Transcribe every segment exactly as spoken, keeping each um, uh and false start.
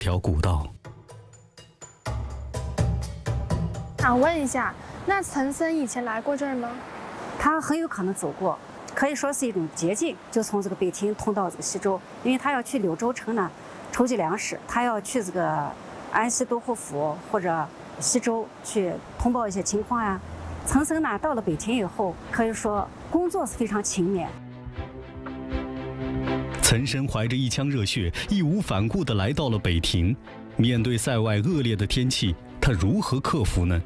条古道。 想问一下，那岑参以前来过这儿吗？ 他很有可能走过，可以说是一种捷径，就从这个北庭通到这个西周，因为他要去柳州城呢筹集粮食，他要去这个安西都护府或者西周去通报一些情况呀。岑参呢到了北庭以后，可以说工作是非常勤勉。 岑参怀着一腔热血，义无反顾地来到了北庭。面对塞外恶劣的天气，他如何克服呢？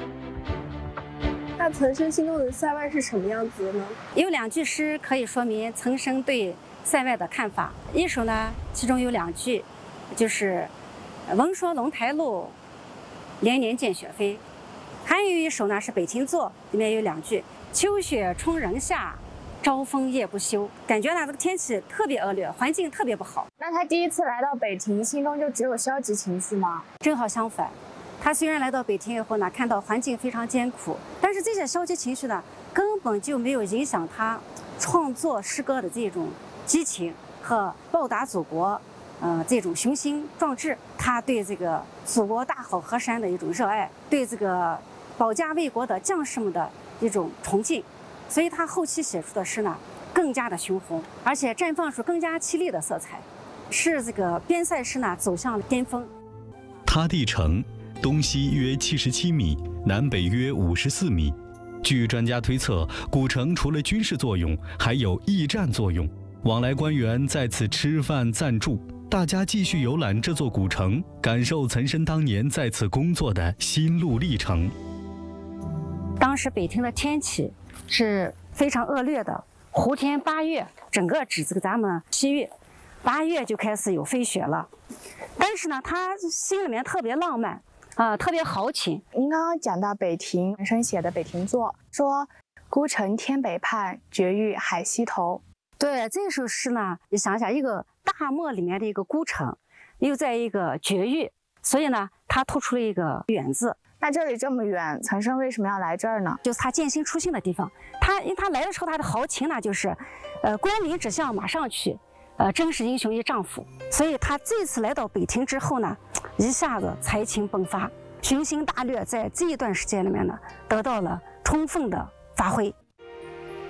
那岑参心中的塞外是什么样子的呢？ 有两句诗可以说明岑参对塞外的看法。一首呢，其中有两句，就是“闻说龙台路，连年见雪飞”。还有一首呢是《北庭作》，里面有两句：“秋雪冲人下，朝风夜不休”。感觉呢这个天气特别恶劣，环境特别不好。 那他第一次来到北庭，心中就只有消极情绪吗？ 正好相反，他虽然来到北庭以后呢，看到环境非常艰苦，但是这些消极情绪呢，根本就没有影响他创作诗歌的这种激情和报答祖国，呃，这种雄心壮志。他对这个祖国大好河山的一种热爱，对这个保家卫国的将士们的一种崇敬，所以他后期写出的诗呢，更加的雄宏，而且绽放出更加凄厉的色彩，使这个边塞诗呢走向了巅峰。 他地城东西约七十七米，南北约五十四米。据专家推测，古城除了军事作用，还有驿站作用，往来官员在此吃饭暂住。大家继续游览这座古城，感受岑参当年在此工作的心路历程。 当时北庭的天气是非常恶劣的，胡天八月，整个指这个咱们七月，八月就开始有飞雪了。但是呢，他心里面特别浪漫，啊、呃，特别豪情。 您刚刚讲到北庭，岑参写的《北庭作》，说“孤城天北畔，绝域海西头”。 对这首诗呢，你想想，一个大漠里面的一个孤城，又在一个绝域，所以呢，它突出了一个远字。 那这里这么远，岑参为什么要来这儿呢？ 就是他建心出行的地方。他因为他来的时候，他的豪情呢，就是，呃，关林只向马上去，呃，真是英雄一丈夫。所以他这次来到北庭之后呢，一下子才情迸发，雄心大略在这一段时间里面呢，得到了充分的发挥。